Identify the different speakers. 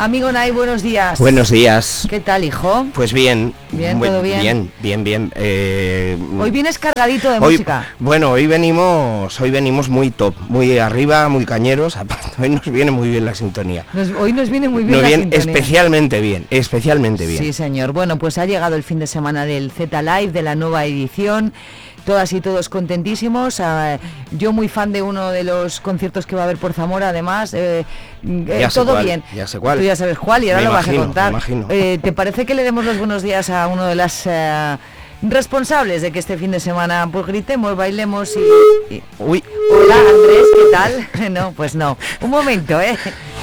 Speaker 1: Amigo Nay, buenos días.
Speaker 2: Buenos días.
Speaker 1: ¿Qué tal, hijo?
Speaker 2: Pues bien.
Speaker 1: Bien, ¿todo bien?
Speaker 2: Bien.
Speaker 1: Hoy vienes cargadito de música.
Speaker 2: Bueno, hoy venimos muy top, muy arriba, muy cañeros. Aparte, hoy nos viene muy bien la sintonía.
Speaker 1: Hoy nos viene muy bien la sintonía.
Speaker 2: Especialmente bien.
Speaker 1: Sí, señor. Bueno, pues ha llegado el fin de semana del Z Live, de la nueva edición. Todas y todos contentísimos. Yo muy fan de uno de los conciertos que va a haber por Zamora, además. Todo bien.
Speaker 2: Ya sé cuál.
Speaker 1: Tú ya sabes cuál y ahora lo vas a contar.
Speaker 2: Me imagino.
Speaker 1: ¿Te parece que le demos los buenos días a uno de las responsables de que este fin de semana pues gritemos, bailemos y...
Speaker 2: Uy.
Speaker 1: Hola, Andrés, ¿qué tal? No, pues no. Un momento,